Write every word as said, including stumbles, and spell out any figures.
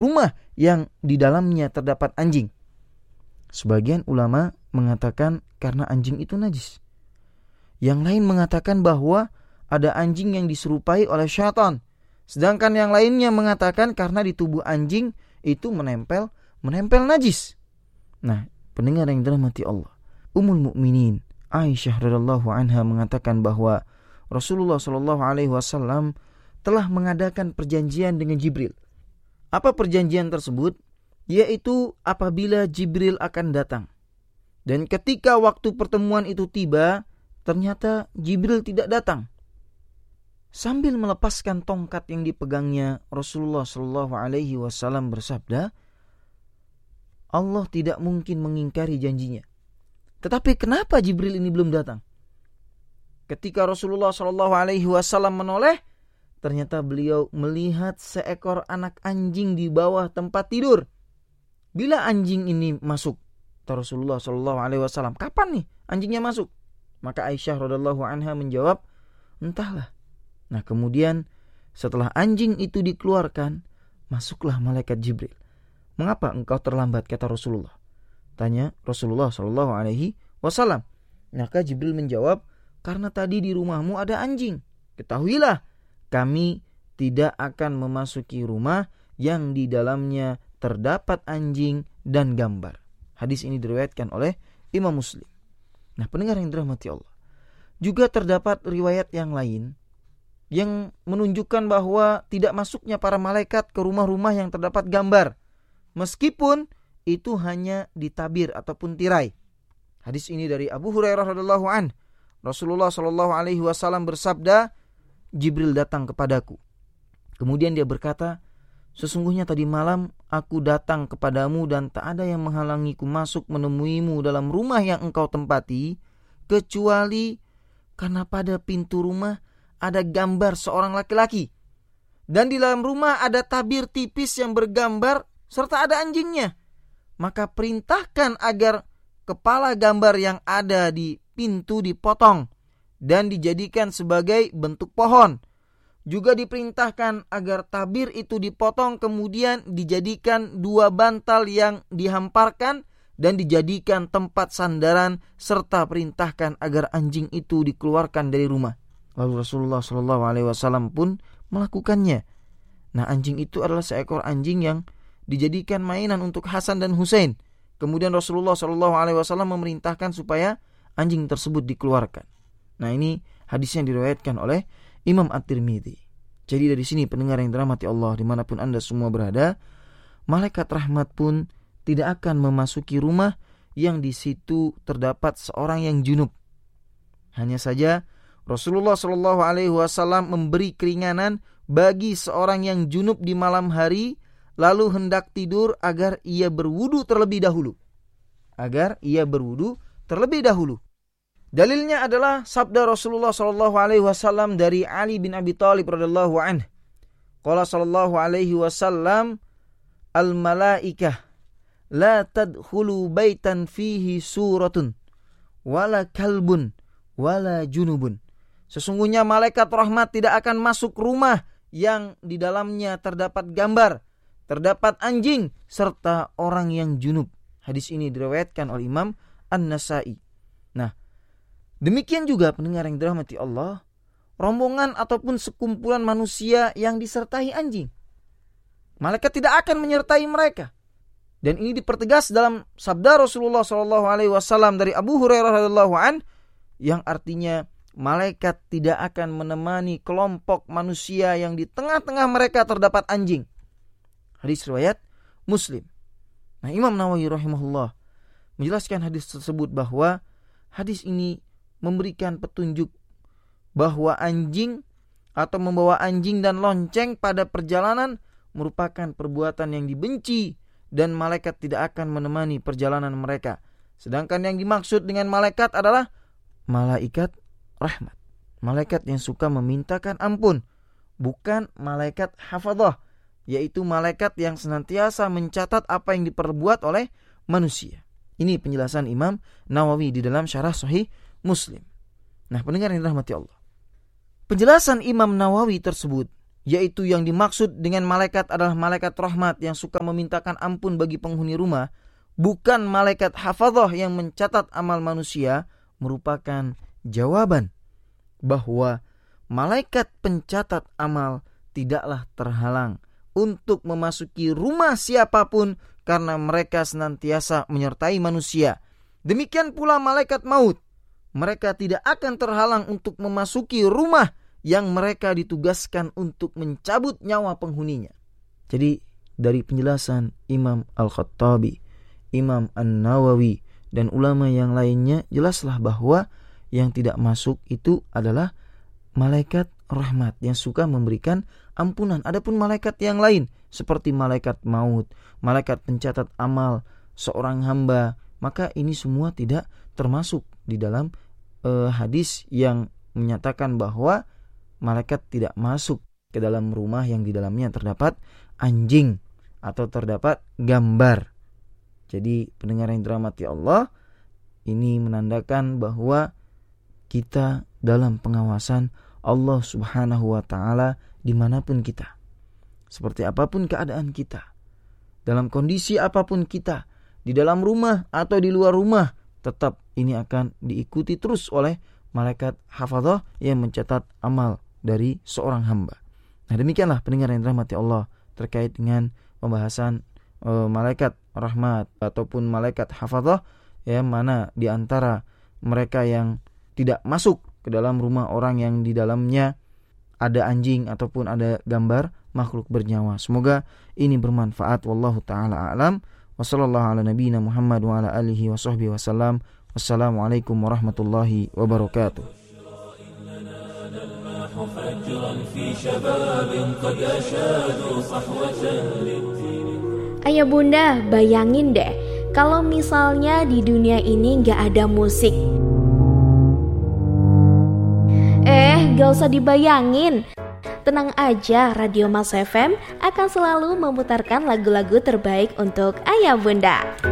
rumah yang di dalamnya terdapat anjing. Sebagian ulama mengatakan karena anjing itu najis. Yang lain mengatakan bahwa ada anjing yang diserupai oleh syaitan. Sedangkan yang lainnya mengatakan karena di tubuh anjing itu menempel menempel najis. Nah, pendengar yang dirahmati Allah, Ummul Mukminin Aisyah radhiyallahu anha mengatakan bahwa Rasulullah shallallahu alaihi wasallam telah mengadakan perjanjian dengan Jibril. Apa perjanjian tersebut? Yaitu apabila Jibril akan datang. Dan ketika waktu pertemuan itu tiba, ternyata Jibril tidak datang. Sambil melepaskan tongkat yang dipegangnya, Rasulullah shallallahu alaihi wasallam bersabda, Allah tidak mungkin mengingkari janjinya. Tetapi kenapa Jibril ini belum datang? Ketika Rasulullah shallallahu alaihi wasallam menoleh, ternyata beliau melihat seekor anak anjing di bawah tempat tidur. Bila anjing ini masuk, kata Rasulullah shallallahu alaihi wasallam, kapan nih anjingnya masuk? Maka Aisyah radhiyallahu anha menjawab, entahlah. Nah, kemudian setelah anjing itu dikeluarkan, masuklah malaikat Jibril. Mengapa engkau terlambat, kata Rasulullah? Tanya Rasulullah shallallahu alaihi wasallam. Maka Jibril menjawab, karena tadi di rumahmu ada anjing. Ketahuilah, kami tidak akan memasuki rumah yang di dalamnya terdapat anjing dan gambar. Hadis ini diriwayatkan oleh Imam Muslim. Nah, pendengar yang dirahmati Allah, juga terdapat riwayat yang lain yang menunjukkan bahwa tidak masuknya para malaikat ke rumah-rumah yang terdapat gambar, meskipun itu hanya ditabir ataupun tirai. Hadis ini dari Abu Hurairah radhiyallahu anhu. Rasulullah shallallahu alaihi wasallam bersabda, Jibril datang kepadaku. Kemudian dia berkata, sesungguhnya tadi malam aku datang kepadamu dan tak ada yang menghalangiku masuk menemuimu dalam rumah yang engkau tempati, kecuali karena pada pintu rumah ada gambar seorang laki-laki. Dan di dalam rumah ada tabir tipis yang bergambar serta ada anjingnya. Maka perintahkan agar kepala gambar yang ada di pintu dipotong dan dijadikan sebagai bentuk pohon. Juga diperintahkan agar tabir itu dipotong kemudian dijadikan dua bantal yang dihamparkan dan dijadikan tempat sandaran, serta perintahkan agar anjing itu dikeluarkan dari rumah. Lalu Rasulullah shallallahu alaihi wasallam pun melakukannya. Nah, anjing itu adalah seekor anjing yang dijadikan mainan untuk Hasan dan Husain. Kemudian Rasulullah shallallahu alaihi wasallam memerintahkan supaya anjing tersebut dikeluarkan. Nah, ini hadisnya diriwayatkan oleh Imam At-Tirmidzi. Jadi dari sini pendengar yang dirahmati Allah dimanapun Anda semua berada, malaikat rahmat pun tidak akan memasuki rumah yang di situ terdapat seorang yang junub. Hanya saja Rasulullah shallallahu alaihi wasallam memberi keringanan bagi seorang yang junub di malam hari lalu hendak tidur agar ia berwudu terlebih dahulu. Agar ia berwudu terlebih dahulu. Dalilnya adalah sabda Rasulullah shallallahu alaihi wasallam dari Ali bin Abi Thalib radhiyallahu anhu. Qala sallallahu alaihi wasallam, al-malaikah la tadkhulu baitan fihi suratun wala kalbun wala junubun. Sesungguhnya malaikat rahmat tidak akan masuk rumah yang di dalamnya terdapat gambar, terdapat anjing, serta orang yang junub. Hadis ini diriwayatkan oleh Imam An-Nasa'i. Nah, demikian juga pendengar yang dirahmati Allah, rombongan ataupun sekumpulan manusia yang disertai anjing. Malaikat tidak akan menyertai mereka. Dan ini dipertegas dalam sabda Rasulullah shallallahu alaihi wasallam dari Abu Hurairah radhiyallahu anhu, yang artinya malaikat tidak akan menemani kelompok manusia yang di tengah-tengah mereka terdapat anjing. Hadis riwayat Muslim. Nah, Imam Nawawi rahimahullah menjelaskan hadis tersebut bahwa hadis ini memberikan petunjuk bahwa anjing atau membawa anjing dan lonceng pada perjalanan merupakan perbuatan yang dibenci dan malaikat tidak akan menemani perjalanan mereka. Sedangkan yang dimaksud dengan malaikat adalah malaikat rahmat, malaikat yang suka memintakan ampun, bukan malaikat hafadzah, yaitu malaikat yang senantiasa mencatat apa yang diperbuat oleh manusia. Ini penjelasan Imam Nawawi di dalam syarah Sahih Muslim. Nah, pendengar yang dirahmati Allah, penjelasan Imam Nawawi tersebut yaitu yang dimaksud dengan malaikat adalah malaikat rahmat yang suka memintakan ampun bagi penghuni rumah, bukan malaikat hafadzah yang mencatat amal manusia, merupakan jawaban bahwa malaikat pencatat amal tidaklah terhalang untuk memasuki rumah siapapun karena mereka senantiasa menyertai manusia. Demikian pula malaikat maut, mereka tidak akan terhalang untuk memasuki rumah yang mereka ditugaskan untuk mencabut nyawa penghuninya. Jadi dari penjelasan Imam Al-Khattabi, Imam An-Nawawi, dan ulama yang lainnya, jelaslah bahwa yang tidak masuk itu adalah malaikat rahmat yang suka memberikan ampunan. Adapun malaikat yang lain seperti malaikat maut, malaikat pencatat amal seorang hamba, maka ini semua tidak termasuk di dalam uh, hadis yang menyatakan bahwa malaikat tidak masuk ke dalam rumah yang di dalamnya terdapat anjing atau terdapat gambar. Jadi pendengar yang dirahmati Allah, ini menandakan bahwa kita dalam pengawasan Allah Subhanahu wa ta'ala dimanapun kita. Seperti apapun keadaan kita, dalam kondisi apapun kita, di dalam rumah atau di luar rumah, tetap ini akan diikuti terus oleh malaikat hafadzah yang mencatat amal dari seorang hamba. Nah, demikianlah pendengar yang dirahmati Allah terkait dengan pembahasan e, malaikat rahmat ataupun malaikat hafadzah, ya, mana di antara mereka yang tidak masuk ke dalam rumah orang yang di dalamnya ada anjing ataupun ada gambar makhluk bernyawa. Semoga ini bermanfaat. Wallahu ta'ala a'lam. Wa sallallahu ala nabiyyina Muhammad wa ala alihi wa sahbihi wasallam. Wassalamualaikum warahmatullahi wabarakatuh. Ayah bunda, bayangin deh kalau misalnya di dunia ini gak ada musik. Eh, gak usah dibayangin. Tenang aja, Radio Mas F M akan selalu memutarkan lagu-lagu terbaik untuk ayah bunda.